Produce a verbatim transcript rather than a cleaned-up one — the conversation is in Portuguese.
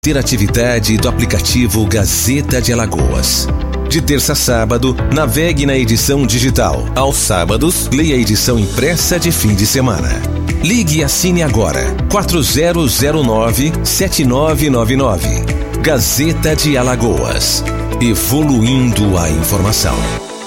Interatividade do aplicativo Gazeta de Alagoas. De terça a sábado, navegue na edição digital. Aos sábados, leia a edição impressa de fim de semana. Ligue e assine agora. quatro zero zero nove, sete nove nove nove. Gazeta de Alagoas. Evoluindo a informação.